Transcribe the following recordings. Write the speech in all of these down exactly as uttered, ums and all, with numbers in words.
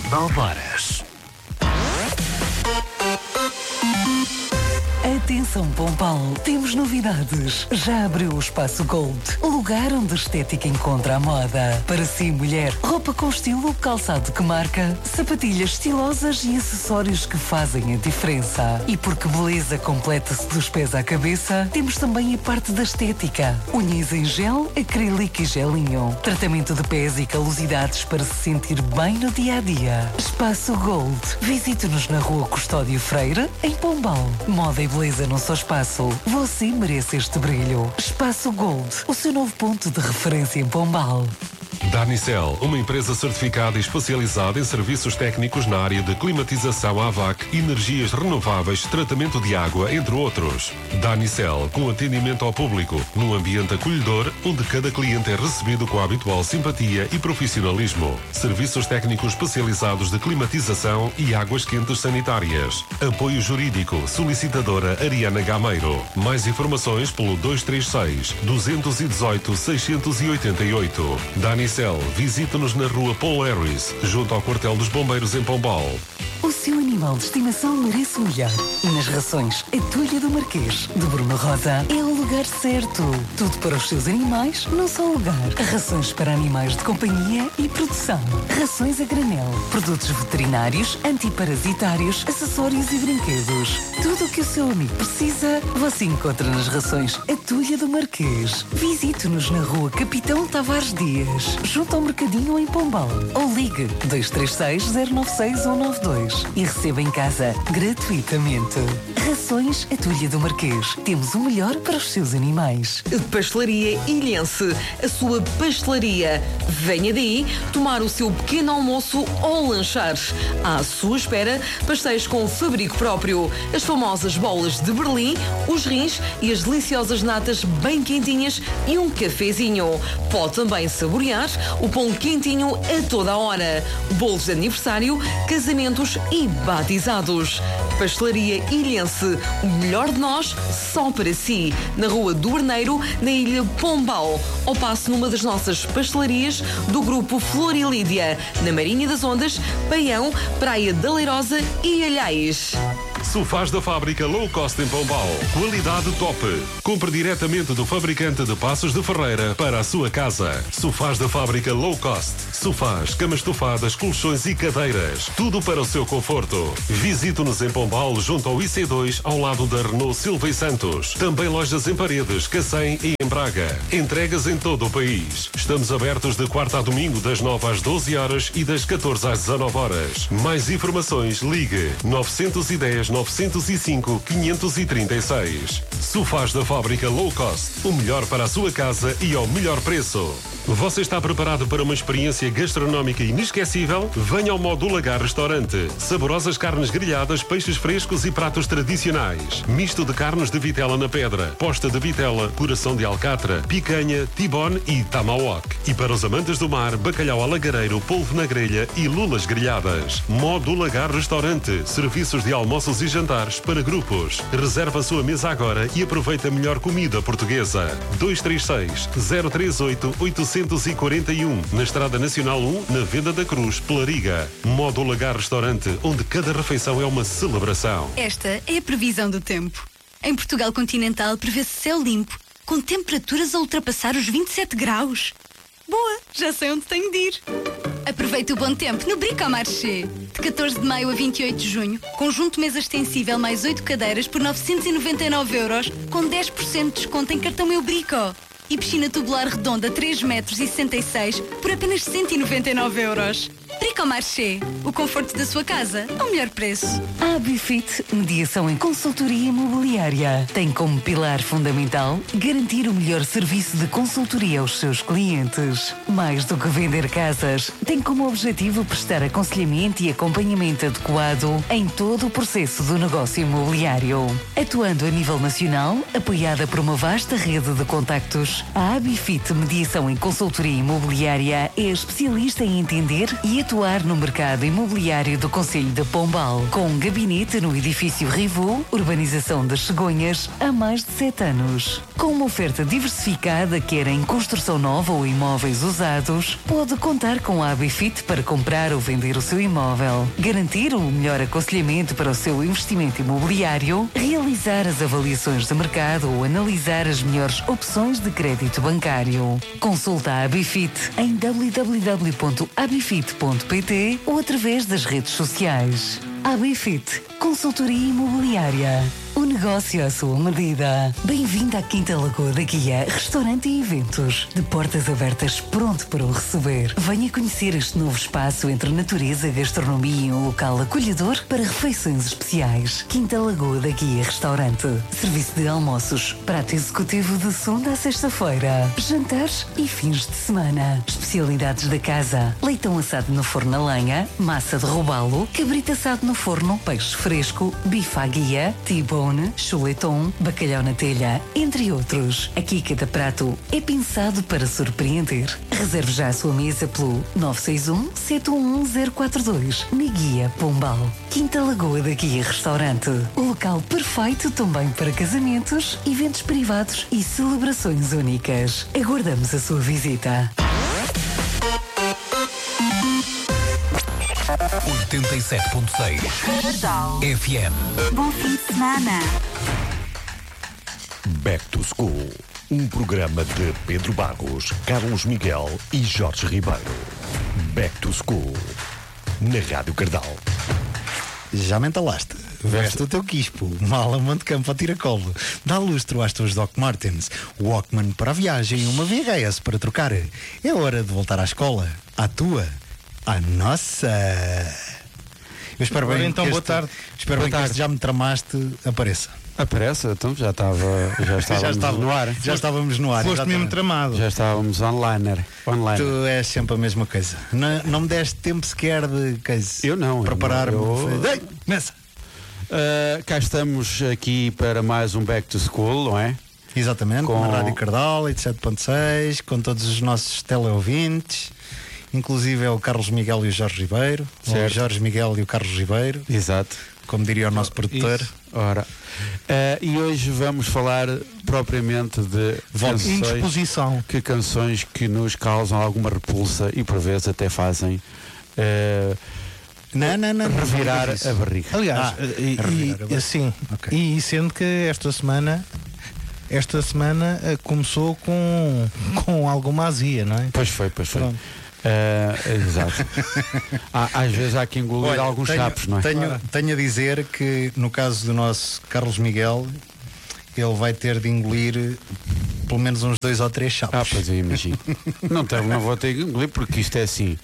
Balvaras. Atenção Pombal, temos novidades. Já abriu o Espaço Gold, o lugar onde a estética encontra a moda. Para si, mulher, roupa com estilo, calçado que marca, sapatilhas estilosas e acessórios que fazem a diferença. E porque beleza completa-se dos pés à cabeça, temos também a parte da estética. Unhas em gel, acrílico e gelinho. Tratamento de pés e calosidades para se sentir bem no dia-a-dia. Espaço Gold. Visite-nos na Rua Custódio Freire, em Pombal. Moda e beleza no seu espaço. Você merece este brilho. Espaço Gold, o seu novo ponto de referência em Pombal. Danicel, uma empresa certificada e especializada em serviços técnicos na área de climatização A V A C, energias renováveis, tratamento de água, entre outros. Danicel, com atendimento ao público, num ambiente acolhedor, onde cada cliente é recebido com a habitual simpatia e profissionalismo. Serviços técnicos especializados de climatização e águas quentes sanitárias. Apoio jurídico, solicitadora Ariana Gameiro. Mais informações pelo dois três seis, dois um oito, seis oito oito. Danicel, visite-nos na Rua Paul Harris, junto ao Quartel dos Bombeiros em Pombal. O seu animal de estimação merece o melhor. E nas rações A Tulha do Marquês, de Bruno Rosa, é o lugar certo. Tudo para os seus animais, num só lugar. Rações para animais de companhia e produção. Rações a granel. Produtos veterinários, antiparasitários, acessórios e brinquedos. Tudo o que o seu amigo precisa, você encontra nas rações A Tulha do Marquês. Visite-nos na Rua Capitão Tavares Dias, junto ao Mercadinho em Pombal. Ou ligue dois três seis, zero nove seis um nove dois e receba em casa gratuitamente. Rações A Tulha do Marquês. Temos o melhor para os seus animais. Pastelaria Ilhense, a sua pastelaria. Venha daí tomar o seu pequeno almoço ou lanchar. À sua espera, pastéis com fabrico próprio, as famosas bolas de Berlim, os rins e as deliciosas natas bem quentinhas e um cafezinho. Pode também saborear o pão quentinho a toda a hora. Bolos de aniversário, casamentos e batizados. Pastelaria Ilhense, o melhor de nós, só para si. Na Rua do Arneiro, na Ilha Pombal. Ou passe numa das nossas pastelarias do grupo Flor e Lídia, na Marinha das Ondas, Paião, Praia da Leirosa e Alhais. Sofás da fábrica Low Cost em Pombal. Qualidade top. Compre diretamente do fabricante de Passos de Ferreira para a sua casa. Sofás da fábrica Low Cost. Sofás, camas estofadas, colchões e cadeiras. Tudo para o seu conforto. Visite-nos em Pombal, junto ao I C dois, ao lado da Renault Silva e Santos. Também lojas em Paredes, Cacém e em Braga. Entregas em todo o país. Estamos abertos de quarta a domingo, das nove às doze horas e das catorze às dezanove horas. Mais informações, ligue nove um zero, nove zero cinco, quinhentos e trinta e seis. Sofás da fábrica Low Cost. O melhor para a sua casa e ao melhor preço. Você está preparado para uma experiência gastronómica inesquecível? Venha ao Módulo H Restaurante. Saborosas carnes grelhadas, peixes frescos e pratos tradicionais. Misto de carnes de vitela na pedra, posta de vitela, coração de alcatra, picanha, tibone e tomahawk. E para os amantes do mar, bacalhau alagareiro, polvo na grelha e lulas grelhadas. Módulo H Restaurante. Serviços de almoços e jantares para grupos. Reserva a sua mesa agora e aproveita a melhor comida portuguesa. dois três seis, zero três oito, oito quatro um, na Estrada Nacional um, na Venda da Cruz, Pelariga. Módulo H Restaurante, onde cada refeição é uma celebração. Esta é a previsão do tempo. Em Portugal continental prevê-se céu limpo, com temperaturas a ultrapassar os vinte e sete graus. Boa, já sei onde tenho de ir. Aproveite o bom tempo no Bricomarché. De catorze de maio a vinte e oito de junho, conjunto mesa extensível mais oito cadeiras por novecentos e noventa e nove euros, com dez por cento de desconto em cartão Meu Brico. E piscina tubular redonda três metros e sessenta e seis por apenas cento e noventa e nove euros. Bricomarché, o conforto da sua casa ao melhor preço. A Abifit, mediação em consultoria imobiliária, tem como pilar fundamental garantir o melhor serviço de consultoria aos seus clientes. Mais do que vender casas, tem como objetivo prestar aconselhamento e acompanhamento adequado em todo o processo do negócio imobiliário. Atuando a nível nacional, apoiada por uma vasta rede de contactos, a Abifit Mediação em Consultoria Imobiliária é especialista em entender e atuar no mercado imobiliário do Concelho de Pombal, com um gabinete no edifício Rivu, urbanização das Cegonhas, há mais de sete anos. Com uma oferta diversificada, quer em construção nova ou imóveis usados, pode contar com a Abifit para comprar ou vender o seu imóvel, garantir o melhor aconselhamento para o seu investimento imobiliário, realizar as avaliações de mercado ou analisar as melhores opções de crédito bancário. Consulta a Abifit em w w w ponto abifit ponto p t ou através das redes sociais. Abifit, consultoria imobiliária. O negócio à sua medida. Bem-vindo à Quinta Lagoa da Guia, restaurante e eventos. De portas abertas, pronto para o receber. Venha conhecer este novo espaço entre natureza, gastronomia e um local acolhedor para refeições especiais. Quinta Lagoa da Guia Restaurante. Serviço de almoços, prato executivo de segunda a sexta-feira. Jantares e fins de semana. Especialidades da casa. Leitão assado no forno a lenha, massa de robalo, cabrito assado no forno, peixe fresco, bife à guia, T-bone, chuleton, bacalhau na telha, entre outros. Aqui cada prato é pensado para surpreender. Reserve já a sua mesa pelo nove seis um, sete um um, zero quatro dois na Guia Pombal. Quinta Lagoa da Guia Restaurante. O local perfeito também para casamentos, eventos privados e celebrações únicas. Aguardamos a sua visita. oitenta e sete ponto seis F M. Bom fim de semana. Back to School, um programa de Pedro Barros, Carlos Miguel e Jorge Ribeiro. Back to School, na Rádio Cardal. Já me entalaste. Veste o teu quispo, mala Montecampo a tiracolo, dá lustro às tuas Doc Martens, Walkman para a viagem e uma V H S para trocar. É hora de voltar à escola, à tua, à nossa. Eu espero Agora, bem então, que boa este, tarde. espero Boa bem que tarde. este já me tramaste apareça. Aparece, então já estava, já estávamos já, estava, no ar. já estávamos no ar. Foste exatamente. mesmo tramado. Já estávamos online. online. Tu és sempre a mesma coisa. Não, não me deste tempo sequer de coisa. Eu não. Preparar-me. Eu não, eu... Ei, começa. Uh, cá estamos aqui para mais um Back to School, não é? Exatamente, Com- na Rádio Cardal, oitenta e sete ponto seis, com todos os nossos teleouvintes, inclusive é o Carlos Miguel e o Jorge Ribeiro, ou o Certo. Jorge Miguel e o Carlos Ribeiro, Exato. como diria o nosso produtor. Isso. Ora. Uh, e hoje vamos falar propriamente de Vamos. canções, Indisposição. que canções que nos causam alguma repulsa e por vezes até fazem uh, Não, não, não. não revirar digas isso. a barriga. Aliás, Ah, e, revirar a e, barriga. sim, Ok. e sendo que esta semana esta semana eh, começou com, com alguma azia, não é? Pois foi, pois foi. Pronto. Uh, exato. Há- às vezes há que engolir Olha, alguns tenho, chapos, não é? Tenho, tenho a dizer que no caso do nosso Carlos Miguel, ele vai ter de engolir pelo menos uns dois ou três chapos. Ah, pois eu imagino. não, tenho, não vou ter que engolir porque isto é assim.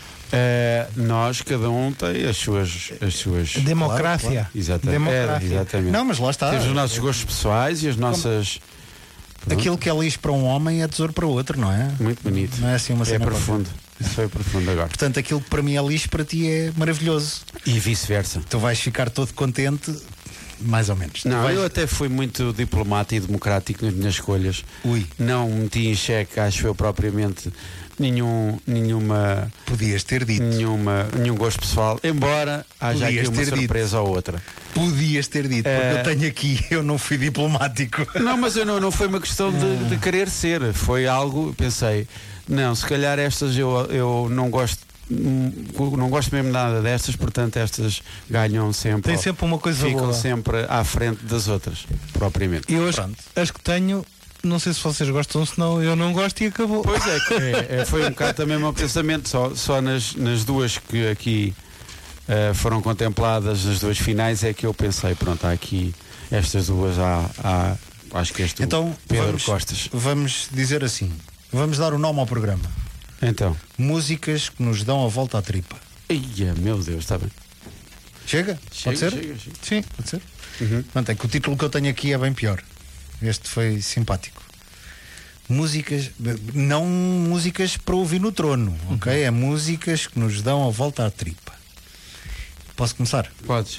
Uh, nós, cada um tem as suas. As suas... Democrácia. claro. Exatamente. Democrácia. É, exatamente. Não, mas lá está. Temos os nossos gostos pessoais e as nossas. Aquilo que é lixo para um homem é tesouro para o outro, não é? Muito bonito. Não é assim uma É cena profundo. Isso foi profundo agora. Portanto, aquilo que para mim é lixo, para ti é maravilhoso. E vice-versa. Tu vais ficar todo contente, mais ou menos. Tu Não, vais... eu até fui muito diplomático e democrático nas minhas escolhas. Ui. Não meti em xeque, acho eu propriamente, nenhum, nenhuma, Podias ter dito. nenhuma, nenhum gosto pessoal, embora haja Podias aqui uma ter dito. surpresa ou outra. Podias ter dito, porque É. eu tenho aqui, eu não fui diplomático. Não, mas eu não, não foi uma questão de, de querer ser, foi algo, eu pensei, não, se calhar estas eu, eu não gosto, hum, não gosto mesmo nada destas, portanto estas ganham sempre, Tem sempre uma coisa ficam boa. sempre à frente das outras, propriamente. Eu as, Pronto. as que tenho, não sei se vocês gostam, senão eu não gosto e acabou. Pois é, que é, é, foi um bocado também o meu pensamento, só, só nas, nas duas que aqui uh, foram contempladas, nas duas finais, é que eu pensei, pronto, há aqui estas duas, há, há acho que és tu, Então, Pedro vamos, Costas. vamos dizer assim, vamos dar o nome ao programa. Então, Músicas que nos dão a volta à tripa. ia, meu Deus, está bem. Chega? Chega, Pode ser? chega, chega. Sim, pode ser. Uhum. Pronto, é que o título que eu tenho aqui é bem pior. Este foi simpático. Músicas, não músicas para ouvir no trono, ok? É músicas que nos dão a volta à tripa. Posso começar? Podes.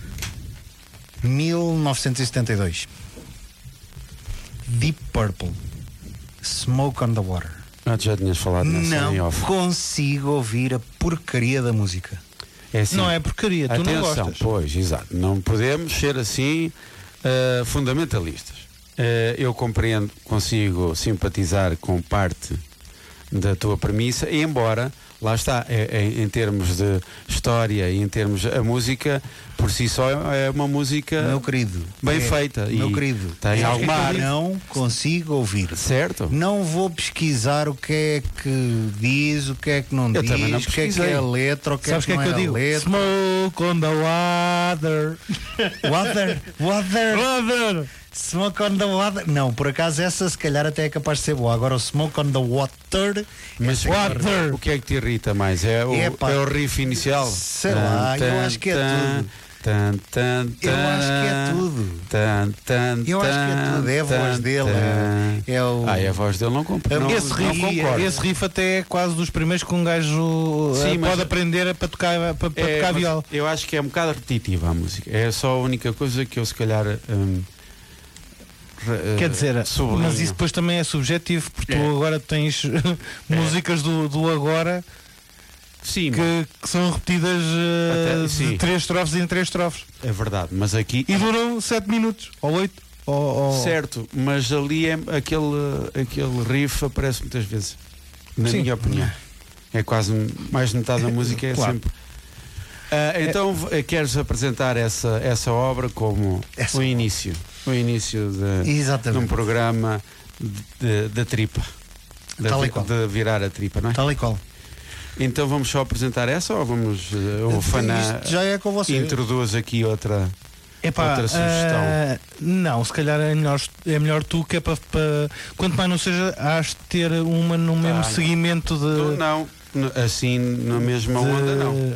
mil novecentos e setenta e dois. Deep Purple. Smoke on the Water. Ah, tu já tinhas falado nessa em Não off. consigo ouvir a porcaria da música. É assim, Não é porcaria, tu atenção, não gostas. Pois, exato. Não podemos ser assim uh, fundamentalistas. Uh, eu compreendo, consigo simpatizar com parte da tua premissa, embora, lá está, é, é, em termos de história e em termos a música, por si só é uma música Meu querido. bem é, feita. Meu e querido. tem é alguma que eu arte. não consigo ouvir. Certo? Não vou pesquisar o que é que diz, o que é que não Eu diz, também não o que é que pesquisei. é a letra, o que Sabes é que, o que é não que eu é a digo? letra. Smoke on the water. Water, water, Water. smoke on the water. Não, por acaso essa se calhar até é capaz de ser boa. Agora o smoke on the water. Mas Water. o que é que te irrita mais? É o, Epá, é o riff inicial? sei lá, eu acho que é tudo. Tan, tan, Eu acho que é tan, tudo. tan, tan, Eu acho que é tudo. É a voz tan, dele. tan. É, é o. Ah, é a voz dele, não, comp não, Esse não riff, concordo. esse riff até é quase dos primeiros que um gajo Sim, eh, mas- pode aprender para tocar, para, para É, tocar mas viola. eu acho que é um bocado repetitiva a música. É só a única coisa que eu se calhar hum, re- Quer eh, dizer, sublinho. mas isso depois também é subjetivo, porque É. tu agora tens músicas do, do agora Sim, que, que são repetidas eh, Até- de sim. três estrofes em três estrofes é verdade, mas aqui e duram sete minutos ou oito. Ou, ou... certo, mas ali é aquele, aquele riff aparece muitas vezes, na Sim. minha opinião. É quase mais de metade da música, é Claro. sempre. Ah, então v- queres apresentar essa, essa obra como Essa o obra. início, o início de, de Exatamente. um programa de- da tripa, da Tal e vi- qual. de virar a tripa, não é? Tal e qual. Então vamos só apresentar essa ou vamos uh, o Fana Isto já é com você. introduz aqui outra Epá, outra sugestão? ah, não, se calhar é melhor, é melhor tu, que é para, para quanto mais não seja, has de ter uma no mesmo Ah, seguimento de. Tu não, n- assim na mesma de- onda não.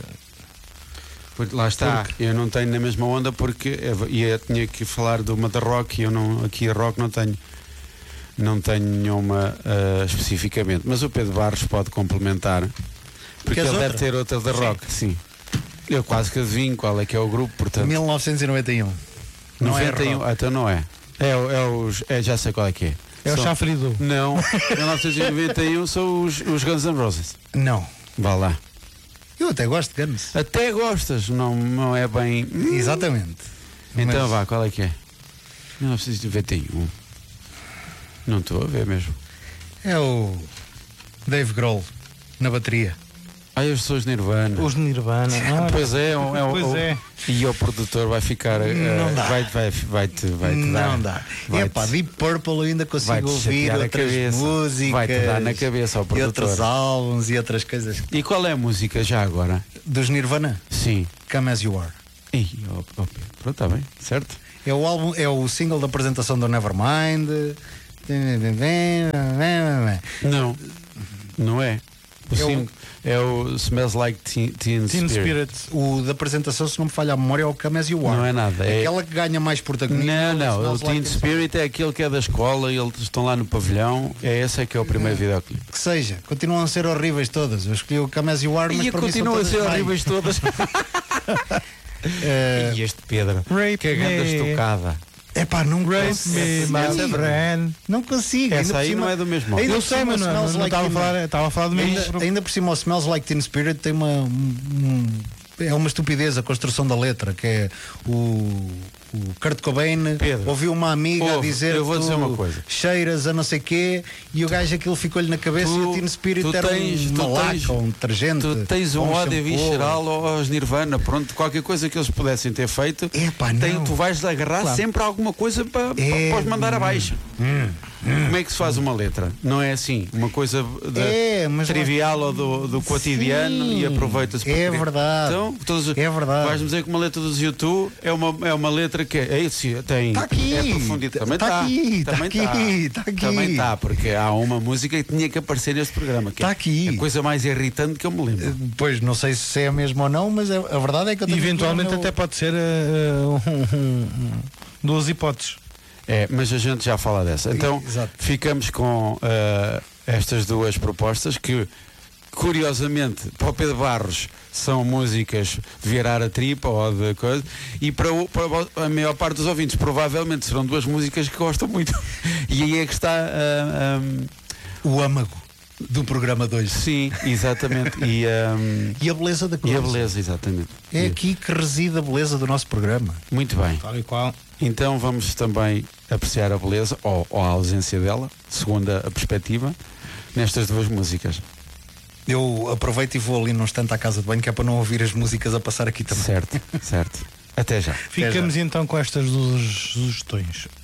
Porque lá está, eu não tenho na mesma onda porque eu, ia, tinha que falar de uma da rock e eu não, aqui a rock não tenho não tenho nenhuma ah, especificamente, mas o Pedro Barros pode complementar porque Queres ele deve outra? ter outra da rock, sim. Eu quase que adivinho qual é que é o grupo, portanto. mil novecentos e noventa e um. Não é noventa e um, rock. então não é. É, o- é os, é, já sei qual é que é. É o São- chafrido. Não, mil novecentos e noventa e um são os, os Guns N' Roses. Não. Vá lá. Eu até gosto de Guns. Até gostas, não, não é bem. Exatamente. Então Mas vá, qual é que é? mil novecentos e noventa e um. Não estou a ver mesmo. É o Dave Grohl na bateria. Ah, eu sou os Nirvana. Os Nirvana. Ah, Pois é, é, um- é, um- Pois é. E o produtor vai ficar. eh, Não dá. Vai, vai, vai, te, vai te não dar. dá. Vai É pá, te- Deep Purple eu ainda consigo vai-te ouvir chatear a outras cabeça. músicas. Vai-te dar na cabeça ao E produtor. outros álbuns e outras coisas. E qual é a música já agora? Dos Nirvana, Sim. Come As You Are. Ih, oh, oh, Pedro, pronto, está bem, certo? É o álbum, é o single da apresentação do Nevermind. Não, não é. O É o- sim- é o Smells Like Teen, Teen, Teen Spirit. Spirit. O da apresentação, se não me falha a memória, é o Come As You Are. Não é nada, é- Aquela que ganha mais protagonismo. Não, não, o Smells Teen Like Teen Spirit é aquele que é da escola e eles estão lá no pavilhão. É esse é que é o primeiro videoclipe. Que seja, continuam a ser horríveis todas. Eu escolhi o Come As You Are, mas E para mim são continuam a todas ser bem. horríveis todas. Eh, E este Pedro, Rape que grande me. estocada. Epá, não Rape consigo. me, my friend. Não consigo. Essa ainda por aí cima- não é do mesmo. ainda Eu por sei, cima mas o não, Smells não Like estava a Teen- falar, estava a falar do mesmo. Ainda, ainda por cima o Smells Like Teen Spirit tem uma um- um- é uma estupidez a construção da letra, que é o, o Kurt Cobain Pedro, ouviu uma amiga a ouve, dizer eu vou tu dizer uma coisa. cheiras a não sei quê e o gajo aquilo ficou-lhe na cabeça Tu- e o Teen Spirit tu era tens- um tu malaca, tens- um detergente. Tu tens um ou ódio shampoo. visceral aos Nirvana, pronto, qualquer coisa que eles pudessem ter feito, Epá, tem- não. tu vais agarrar Claro. sempre a alguma coisa para, É, para os mandar abaixo. Como é que se faz uma letra? Não é assim, uma coisa de- É, mas lá- trivial ou do, do cotidiano Sim, e aproveita-se para é criar. verdade. Então, todos, É verdade. vais-me dizer que uma letra dos YouTube é uma, é uma letra que é, é isso, tem Tá aqui, é profundidade. Também tá está. aqui, tá também aqui, tá. tá aqui. Também está, porque há uma música que tinha que aparecer neste programa. Que Tá é aqui. a coisa mais irritante que eu me lembro. Pois não sei se é mesmo ou não, mas a, a verdade é que eu tenho Eventualmente aqui no meu- até pode ser eh, um- um- um- duas hipóteses. É, mas a gente já fala dessa. Então, Exato. ficamos com ah, estas duas propostas que, curiosamente, para o Pedro Barros são músicas de virar a tripa ou de coisa, e para, o- para a maior parte dos ouvintes provavelmente serão duas músicas que gostam muito. E aí é que está ah, ah, o âmago. do programa de hoje. Sim, exatamente. E, um, e a beleza da coisa. E a beleza, exatamente. É aqui que reside a beleza do nosso programa. Muito bem. Tal e qual. Então vamos também apreciar a beleza, ou, ou a ausência dela, segundo a perspectiva, nestas duas músicas. Eu aproveito e vou ali num instante à casa de banho, que é para não ouvir as músicas a passar aqui também. Certo, certo. Até já. Ficamos Até já. então com estas duas sugestões.